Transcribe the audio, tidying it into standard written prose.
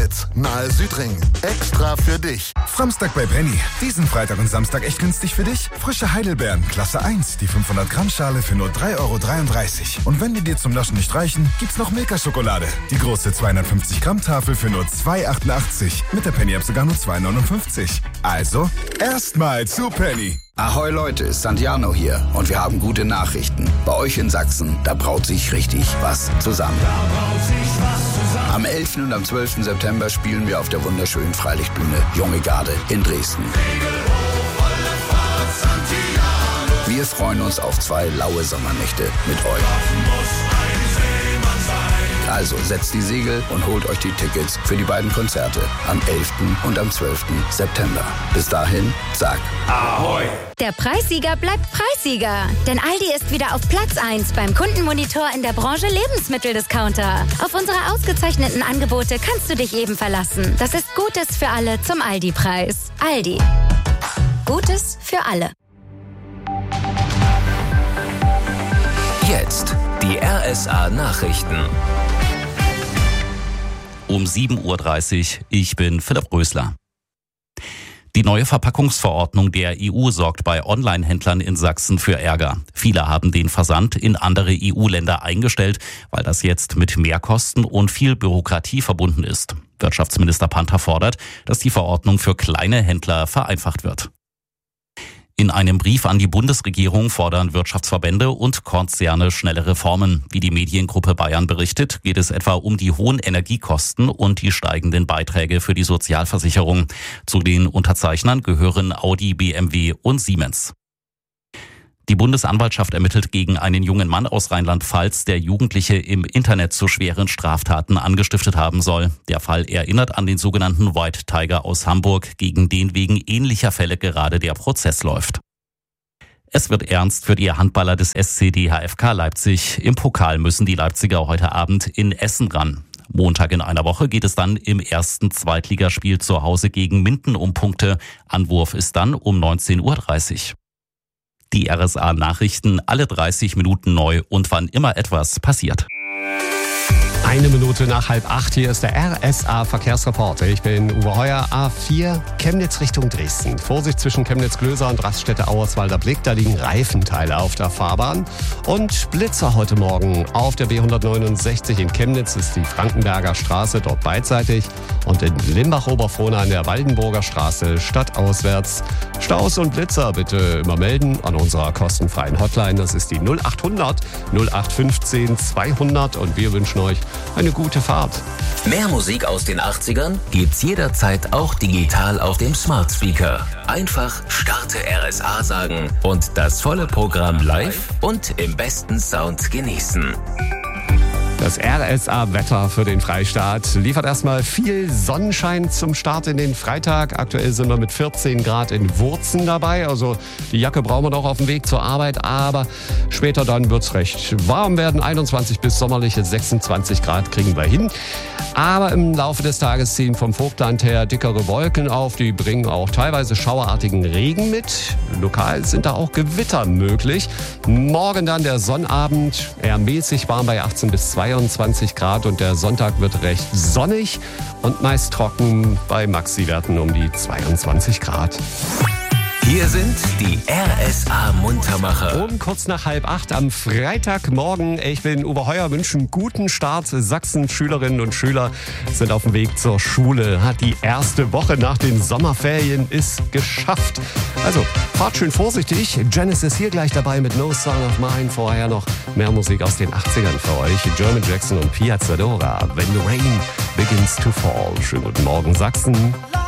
Chemnitz, nahe Südring. Extra für dich. Framstag bei Penny. Diesen Freitag und Samstag echt günstig für dich? Frische Heidelbeeren, Klasse 1, die 500 Gramm Schale für nur 3,33 €. Und wenn die dir zum Naschen nicht reichen, gibt's noch Milka-Schokolade. Die große 250 Gramm Tafel für nur 2,88 €. Mit der Penny-App sogar nur 2,59 €. Also, erstmal zu Penny. Ahoi Leute, Santiano hier und wir haben gute Nachrichten. Bei euch in Sachsen, da braut sich richtig was zusammen. Am 11. und am 12. September spielen wir auf der wunderschönen Freilichtbühne Junge Garde in Dresden. Wir freuen uns auf 2 laue Sommernächte mit euch. Also setzt die Segel und holt euch die Tickets für die beiden Konzerte am 11. und am 12. September. Bis dahin, sag Ahoi! Der Preissieger bleibt Preissieger. Denn Aldi ist wieder auf Platz 1 beim Kundenmonitor in der Branche Lebensmitteldiscounter. Auf unsere ausgezeichneten Angebote kannst du dich eben verlassen. Das ist Gutes für alle zum Aldi-Preis. Aldi. Gutes für alle. Jetzt die RSA-Nachrichten. Um 7:30 Uhr, ich bin Philipp Rösler. Die neue Verpackungsverordnung der EU sorgt bei Online-Händlern in Sachsen für Ärger. Viele haben den Versand in andere EU-Länder eingestellt, weil das jetzt mit Mehrkosten und viel Bürokratie verbunden ist. Wirtschaftsminister Panther fordert, dass die Verordnung für kleine Händler vereinfacht wird. In einem Brief an die Bundesregierung fordern Wirtschaftsverbände und Konzerne schnelle Reformen. Wie die Mediengruppe Bayern berichtet, geht es etwa um die hohen Energiekosten und die steigenden Beiträge für die Sozialversicherung. Zu den Unterzeichnern gehören Audi, BMW und Siemens. Die Bundesanwaltschaft ermittelt gegen einen jungen Mann aus Rheinland-Pfalz, der Jugendliche im Internet zu schweren Straftaten angestiftet haben soll. Der Fall erinnert an den sogenannten White Tiger aus Hamburg, gegen den wegen ähnlicher Fälle gerade der Prozess läuft. Es wird ernst für die Handballer des SC DHFK Leipzig. Im Pokal müssen die Leipziger heute Abend in Essen ran. Montag in einer Woche geht es dann im ersten Zweitligaspiel zu Hause gegen Minden um Punkte. Anwurf ist dann um 19:30 Uhr. Die RSA-Nachrichten alle 30 Minuten neu und wann immer etwas passiert. 1 Minute nach 7:30, hier ist der RSA-Verkehrsreporter. Ich bin Uwe Heuer, A4, Chemnitz Richtung Dresden. Vorsicht zwischen Chemnitz-Glöser und Raststätte-Auerswalder Blick, da liegen Reifenteile auf der Fahrbahn. Und Blitzer heute Morgen auf der B169 in Chemnitz ist die Frankenberger Straße, dort beidseitig. Und in Limbach-Oberfrohna an der Waldenburger Straße stadtauswärts. Staus und Blitzer bitte immer melden an unserer kostenfreien Hotline. Das ist die 0800 0815 200 und wir wünschen euch eine gute Fahrt. Mehr Musik aus den 80ern gibt's jederzeit auch digital auf dem Smart Speaker. Einfach Starte RSA sagen und das volle Programm live und im besten Sound genießen. Das RSA-Wetter für den Freistaat liefert erstmal viel Sonnenschein zum Start in den Freitag. Aktuell sind wir mit 14 Grad in Wurzen dabei. Also die Jacke brauchen wir noch auf dem Weg zur Arbeit. Aber später dann wird's recht warm werden. 21 bis sommerliche 26 Grad kriegen wir hin. Aber im Laufe des Tages ziehen vom Vogtland her dickere Wolken auf. Die bringen auch teilweise schauerartigen Regen mit. Lokal sind da auch Gewitter möglich. Morgen dann der Sonnabend, eher mäßig warm bei 18 bis 22 Grad und der Sonntag wird recht sonnig und meist trocken bei Maxi-Werten um die 22 Grad. Hier sind die RSA-Muntermacher. Um kurz nach 7:30 am Freitagmorgen. Ich bin Uwe Heuer, wünsche einen guten Start. Sachsen-Schülerinnen und Schüler sind auf dem Weg zur Schule. Die erste Woche nach den Sommerferien ist geschafft. Also, fahrt schön vorsichtig. Janice ist hier gleich dabei mit No Son of Mine. Vorher noch mehr Musik aus den 80ern für euch. German Jackson und Piazzadora. When the rain begins to fall. Schönen guten Morgen, Sachsen.